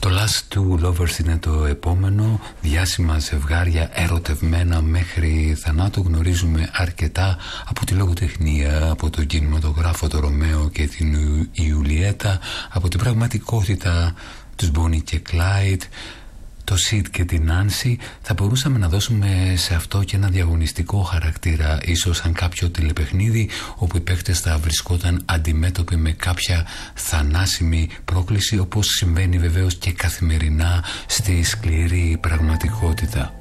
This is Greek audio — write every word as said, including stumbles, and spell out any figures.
Το Last Two Lovers είναι το επόμενο. Διάσημα ζευγάρια ερωτευμένα μέχρι θανάτου. Γνωρίζουμε αρκετά από τη λογοτεχνία, από τον κινηματογράφο, το Ρωμαίο και την Ιουλιέτα, από την πραγματικότητα, τους Bonnie και Clyde, το Sid και την Nancy. Θα μπορούσαμε να δώσουμε σε αυτό και ένα διαγωνιστικό χαρακτήρα, ίσως σαν κάποιο τηλεπαιχνίδι όπου οι παίκτες θα βρισκόταν αντιμέτωποι με κάποια θανάσιμη πρόκληση, όπως συμβαίνει βεβαίως και καθημερινά στη σκληρή πραγματικότητα.